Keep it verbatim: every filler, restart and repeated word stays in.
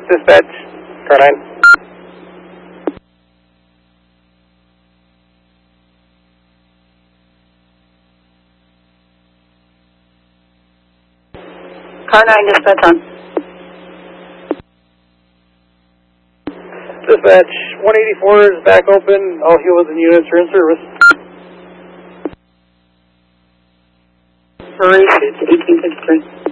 dispatch, car nine. Car nine, dispatch on. Dispatch, one eighty-four is back open. All heels and units are in service. Hurry to eighteen fifty-three.